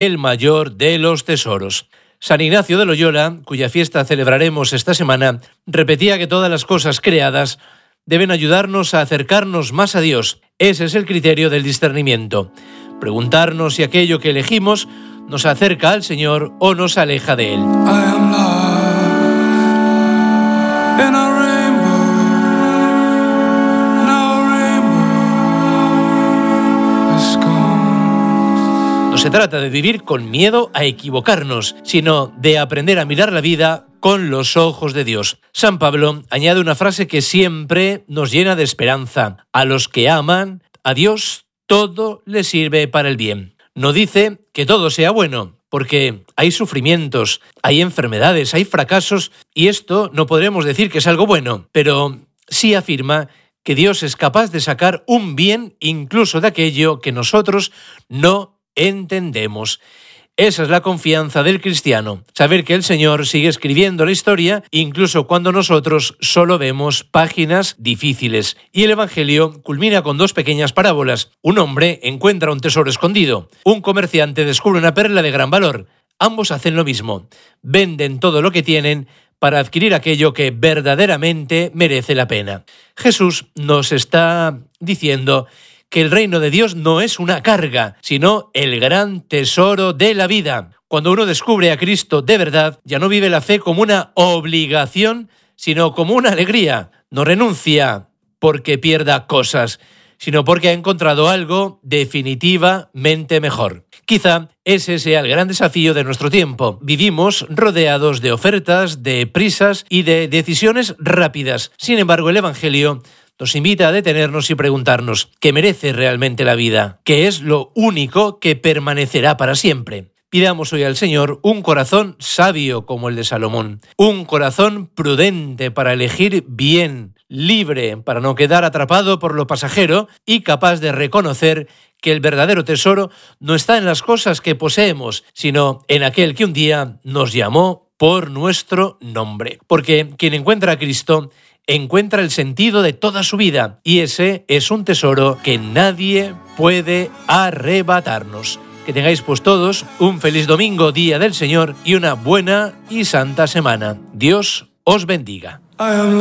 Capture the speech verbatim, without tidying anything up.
el mayor de los tesoros. San Ignacio de Loyola, cuya fiesta celebraremos esta semana, repetía que todas las cosas creadas deben ayudarnos a acercarnos más a Dios. Ese es el criterio del discernimiento. Preguntarnos si aquello que elegimos nos acerca al Señor o nos aleja de Él. No se trata de vivir con miedo a equivocarnos, sino de aprender a mirar la vida con los ojos de Dios. San Pablo añade una frase que siempre nos llena de esperanza. A los que aman a Dios, todo les sirve para el bien. No dice que todo sea bueno, porque hay sufrimientos, hay enfermedades, hay fracasos, y esto no podremos decir que es algo bueno, pero sí afirma que Dios es capaz de sacar un bien incluso de aquello que nosotros no entendemos. Esa es la confianza del cristiano, saber que el Señor sigue escribiendo la historia incluso cuando nosotros solo vemos páginas difíciles. Y el Evangelio culmina con dos pequeñas parábolas. Un hombre encuentra un tesoro escondido, un comerciante descubre una perla de gran valor. Ambos hacen lo mismo, venden todo lo que tienen para adquirir aquello que verdaderamente merece la pena. Jesús nos está diciendo que el reino de Dios no es una carga, sino el gran tesoro de la vida. Cuando uno descubre a Cristo de verdad, ya no vive la fe como una obligación, sino como una alegría. No renuncia porque pierda cosas, sino porque ha encontrado algo definitivamente mejor. Quizá ese sea el gran desafío de nuestro tiempo. Vivimos rodeados de ofertas, de prisas y de decisiones rápidas. Sin embargo, el Evangelio nos invita a detenernos y preguntarnos ¿qué merece realmente la vida? ¿Qué es lo único que permanecerá para siempre? Pidamos hoy al Señor un corazón sabio como el de Salomón, un corazón prudente para elegir bien, libre para no quedar atrapado por lo pasajero y capaz de reconocer que el verdadero tesoro no está en las cosas que poseemos, sino en aquel que un día nos llamó por nuestro nombre. Porque quien encuentra a Cristo encuentra el sentido de toda su vida, y ese es un tesoro que nadie puede arrebatarnos. Que tengáis pues todos un feliz domingo, día del Señor, y una buena y santa semana. Dios os bendiga.